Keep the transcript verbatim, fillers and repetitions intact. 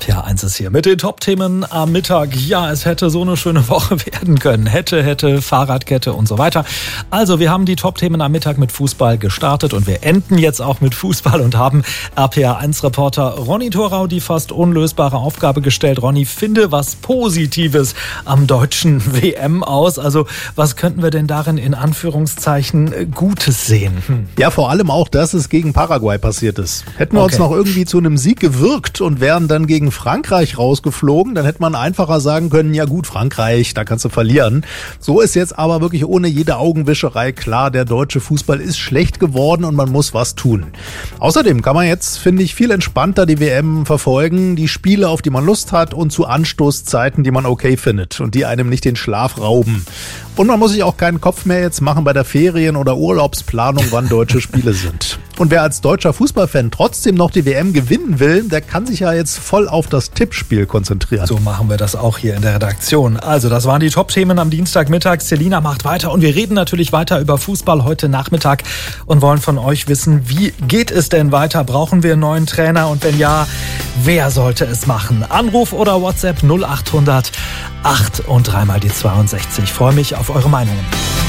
R P R eins ist hier mit den Top-Themen am Mittag. Ja, es hätte so eine schöne Woche werden können. Hätte, hätte, Fahrradkette und so weiter. Also, wir haben die Top-Themen am Mittag mit Fußball gestartet und wir enden jetzt auch mit Fußball und haben R P R eins-Reporter Ronny Thorau die fast unlösbare Aufgabe gestellt. Ronny, finde was Positives am deutschen W M aus. Also, was könnten wir denn darin in Anführungszeichen Gutes sehen? Hm. Ja, vor allem auch, dass es gegen Paraguay passiert ist. Hätten wir okay. uns noch irgendwie zu einem Sieg gewirkt und wären dann gegen Frankreich rausgeflogen, dann hätte man einfacher sagen können, ja gut, Frankreich, da kannst du verlieren. So ist jetzt aber wirklich ohne jede Augenwischerei klar, der deutsche Fußball ist schlecht geworden und man muss was tun. Außerdem kann man jetzt, finde ich, viel entspannter die W M verfolgen, die Spiele, auf die man Lust hat und zu Anstoßzeiten, die man okay findet und die einem nicht den Schlaf rauben. Und man muss sich auch keinen Kopf mehr jetzt machen bei der Ferien- oder Urlaubsplanung, wann deutsche Spiele sind. Und wer als deutscher Fußballfan trotzdem noch die W M gewinnen will, der kann sich ja jetzt voll auf das Tippspiel konzentrieren. So machen wir das auch hier in der Redaktion. Also, das waren die Top-Themen am Dienstagmittag. Selina macht weiter und wir reden natürlich weiter über Fußball heute Nachmittag und wollen von euch wissen, wie geht es denn weiter? Brauchen wir einen neuen Trainer? Und wenn ja, wer sollte es machen? Anruf oder WhatsApp null acht hundert acht und dreimal die zweiundsechzig. Ich freue mich auf eure Meinungen.